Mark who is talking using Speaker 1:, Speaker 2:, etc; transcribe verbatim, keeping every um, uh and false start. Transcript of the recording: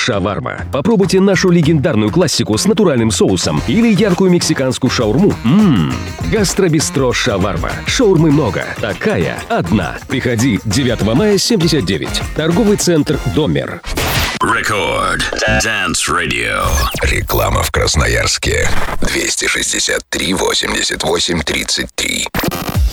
Speaker 1: шаварма. Попробуйте нашу легендарную классику с натуральным соусом или яркую мексиканскую шаурму. Ммм, гастробистро шаварма. Шаурмы много, такая одна. Приходи девятого мая семьдесят девять. Торговый центр «Доммер».
Speaker 2: Рекорд Dance Radio.
Speaker 3: Реклама в Красноярске. двести шестьдесят три восемьдесят восемь тридцать три.